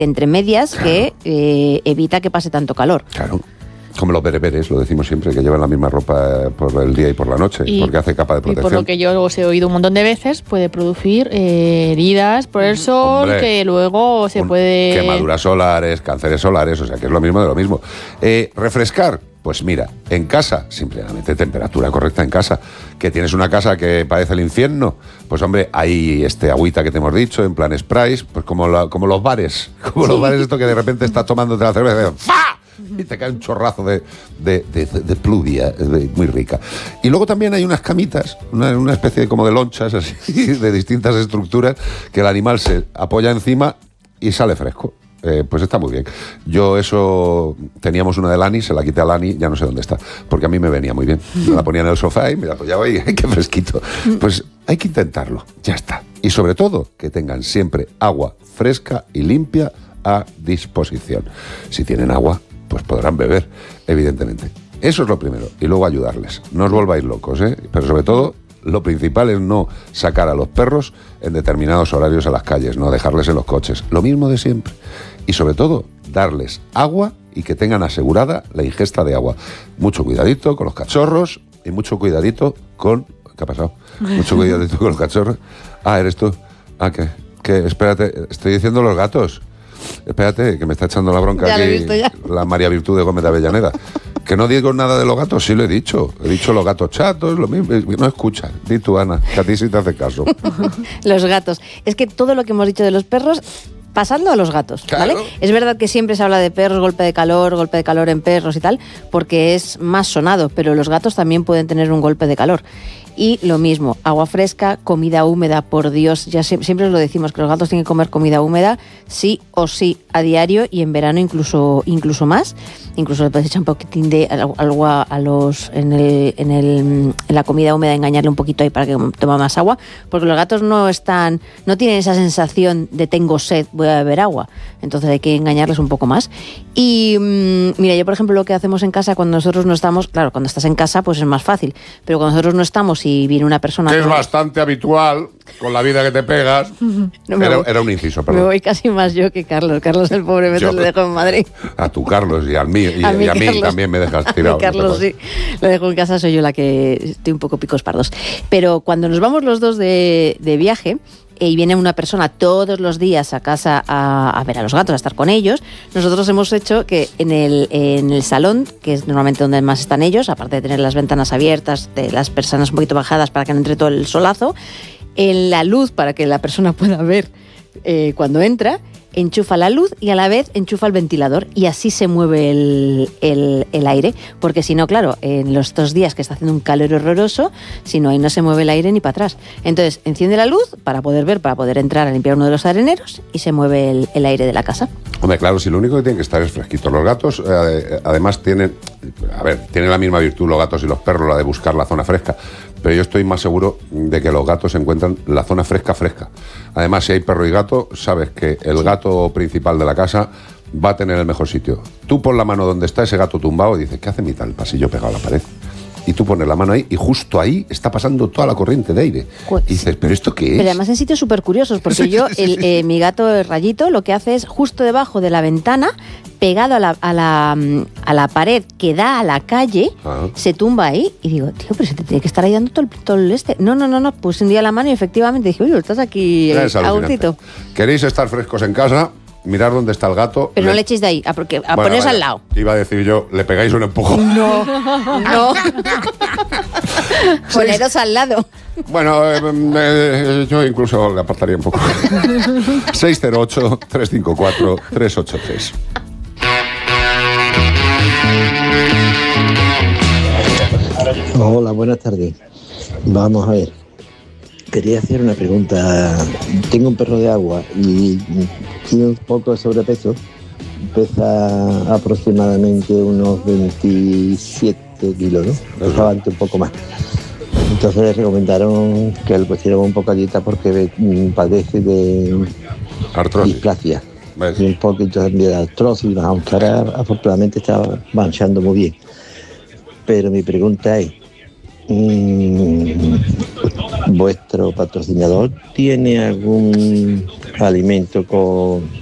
entre medias que evita que pase tanto calor. Claro. Como los bereberes, lo decimos siempre, que llevan la misma ropa por el día y por la noche, porque hace capa de protección. Y por lo que yo os he oído un montón de veces, puede producir heridas por el sol, hombre, que luego se puede... Quemaduras solares, cánceres solares, o sea que es lo mismo de lo mismo. Refrescar, pues mira, en casa, simplemente temperatura correcta en casa. Que tienes una casa que parece el infierno, pues hombre, hay agüita que te hemos dicho, en plan Sprite, pues como los bares, los bares esto que de repente estás tomándote la cerveza, ¡fa! Y te cae un chorrazo de pluvia muy rica. Y luego también hay unas camitas, una especie como de lonchas así, de distintas estructuras, que el animal se apoya encima y sale fresco. Pues está muy bien. Yo eso, teníamos una de Lani, se la quité a Lani, ya no sé dónde está, porque a mí me venía muy bien. Me la ponía en el sofá y me la apoyaba y qué fresquito. Pues hay que intentarlo, ya está. Y sobre todo, que tengan siempre agua fresca y limpia a disposición. Si tienen agua, pues podrán beber, evidentemente. Eso es lo primero. Y luego ayudarles. No os volváis locos, ¿eh? Pero sobre todo, lo principal es no sacar a los perros en determinados horarios a las calles, no dejarles en los coches. Lo mismo de siempre. Y sobre todo, darles agua y que tengan asegurada la ingesta de agua. Mucho cuidadito con los cachorros y mucho cuidadito con... ¿Qué ha pasado? Mucho cuidadito con los cachorros. Ah, ¿eres tú? Ah, ¿qué? Espérate, estoy diciendo los gatos. Espérate, que me está echando la bronca ya aquí la María Virtud de Gómez de Avellaneda. Que no digo nada de los gatos, sí lo he dicho. He dicho los gatos chatos, lo mismo. No escuchan. Di tú, Ana, que a ti sí te hace caso. Los gatos. Es que todo lo que hemos dicho de los perros, pasando a los gatos, ¿vale? Claro. Es verdad que siempre se habla de perros, golpe de calor en perros y tal, porque es más sonado, pero los gatos también pueden tener un golpe de calor. Y lo mismo, agua fresca, comida húmeda, por Dios, ya siempre os lo decimos, que los gatos tienen que comer comida húmeda sí o sí a diario y en verano incluso más. Incluso le puedes echar un poquitín de agua a los en la comida húmeda, engañarle un poquito ahí para que tome más agua, porque los gatos no tienen esa sensación de tengo sed, voy a beber agua. Entonces hay que engañarles un poco más. Y mira, yo por ejemplo lo que hacemos en casa cuando nosotros no estamos, claro, cuando estás en casa pues es más fácil, pero cuando nosotros no estamos y viene una persona... Que es bastante habitual con la vida que te pegas. Era un inciso, perdón. Me voy casi más yo que Carlos. Carlos, el pobre, le dejo en Madrid. A tu Carlos y a mí también me dejas tirado. A Carlos sí, lo dejo en casa, soy yo la que estoy un poco picos pardos. Pero cuando nos vamos los dos de viaje y viene una persona todos los días a casa a ver a los gatos, a estar con ellos, nosotros hemos hecho que en el salón, que es normalmente donde más están ellos, aparte de tener las ventanas abiertas, de las persianas un poquito bajadas para que no entre todo el solazo, en la luz para que la persona pueda ver cuando entra, enchufa la luz y a la vez enchufa el ventilador y así se mueve el aire, porque si no, claro, en los 2 días que está haciendo un calor horroroso, si no, ahí no se mueve el aire ni para atrás. Entonces enciende la luz para poder ver, para poder entrar a limpiar uno de los areneros y se mueve el aire de la casa. Hombre, claro, si lo único que tienen que estar es fresquito. Los gatos, además, tienen la misma virtud los gatos y los perros, la de buscar la zona fresca. Pero yo estoy más seguro de que los gatos encuentran la zona fresca. Además, si hay perro y gato, sabes que el gato principal de la casa va a tener el mejor sitio. Tú pon la mano donde está ese gato tumbado y dices, ¿qué hace mitad el pasillo pegado a la pared? Y tú pones la mano ahí y justo ahí está pasando toda la corriente de aire. Y dices, ¿pero esto qué es? Pero además en sitios súper curiosos, porque mi gato el Rayito lo que hace es justo debajo de la ventana, pegado a la pared que da a la calle, se tumba ahí y digo, tío, pero se te tiene que estar ahí dando todo el este. No, puse un día la mano y efectivamente dije, oye, estás aquí a gustito. ¿Queréis estar frescos en casa? Mirar dónde está el gato. Pero no le echéis de ahí, poneros al lado. Iba a decir yo, le pegáis un empujón. No. Poneros al lado. Bueno, yo incluso le apartaría un poco. 608-354-383. Hola, buenas tardes. Vamos a ver. Quería hacer una pregunta. Tengo un perro de agua y tiene un poco de sobrepeso. Pesa aproximadamente unos 27 kilos, ¿no? Pesaba antes un poco más. Entonces le recomendaron que le pusiera un poco a dieta porque padece de artrosis, displasia. Y un poquito de artrosis, aunque ahora afortunadamente está marchando muy bien. Pero mi pregunta es, ¿vuestro patrocinador tiene algún alimento con